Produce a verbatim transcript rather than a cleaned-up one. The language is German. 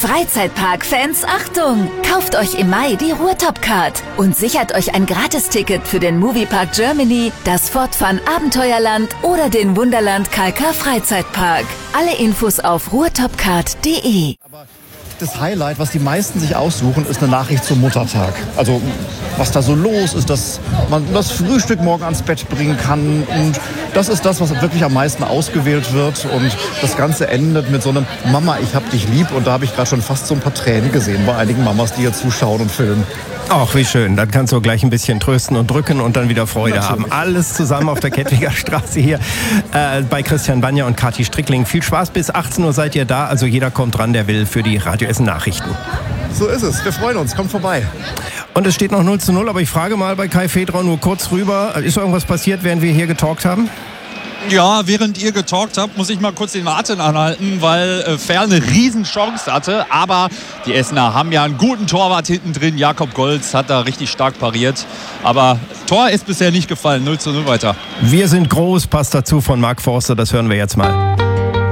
Freizeitpark-Fans, Achtung! Kauft euch im Mai die Ruhrtop-Card und sichert euch ein Gratisticket für den Moviepark Germany, das Fort Fun Abenteuerland oder den Wunderland Kalkar Freizeitpark. Alle Infos auf ruhrtopcard punkt de. Das Highlight, was die meisten sich aussuchen, ist eine Nachricht zum Muttertag. Also was da so los ist, dass man das Frühstück morgen ans Bett bringen kann. Und das ist das, was wirklich am meisten ausgewählt wird. Und das Ganze endet mit so einem Mama, ich hab dich lieb. Und da habe ich gerade schon fast so ein paar Tränen gesehen bei einigen Mamas, die hier zuschauen und filmen. Ach, wie schön. Dann kannst du gleich ein bisschen trösten und drücken und dann wieder Freude Natürlich. haben. Alles zusammen auf der Kettwiger Straße hier äh, bei Christian Banja und Kathi Strickling. Viel Spaß, bis achtzehn Uhr seid ihr da. Also jeder kommt dran, der will, für die Radio Essen Nachrichten. So ist es. Wir freuen uns. Kommt vorbei. Und es steht noch null zu null, aber ich frage mal bei Kai Federer nur kurz rüber. Ist irgendwas passiert, während wir hier getalkt haben? Ja, während ihr getalkt habt, muss ich mal kurz den Atem anhalten, weil äh, Ferl eine Riesenchance hatte. Aber die Essener haben ja einen guten Torwart hinten drin. Jakob Golz hat da richtig stark pariert. Aber Tor ist bisher nicht gefallen. null zu null weiter. Wir sind groß, passt dazu von Mark Forster. Das hören wir jetzt mal.